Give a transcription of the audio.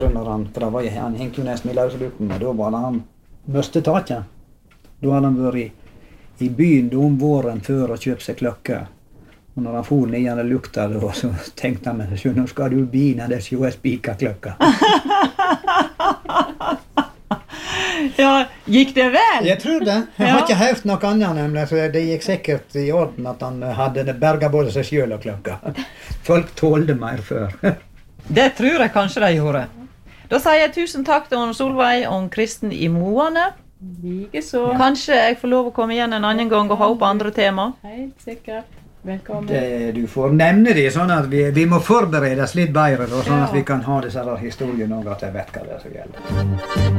For da han hengte jo nesten i løselukten, og da var det han møstetaket. Da hadde han vært i byen da om våren før og kjøpt seg klokke. Og når han for ned i lukta, så tenkte han med seg, nå skal du begynne det som er spikerklokka. Ja, gikk det vel? Jeg tror det. Jeg har ikke hørt noe annet, nemlig, så det gikk sikkert i orden at han hadde berget både seg selv og klokka. Folk tålte mer før. Det tror jeg kanskje de gjorde. Da sier jeg tusen takk til Solveig og Kristen i Moane. Likeså. Kanskje jeg får lov å komme igjen en annen gang og ha opp andre tema? Helt sikkert. Velkommen. Du får nevne det, sånn at vi må forberede oss litt bedre, sånn at vi kan ha disse historiene og at jeg vet hva det er som gjelder.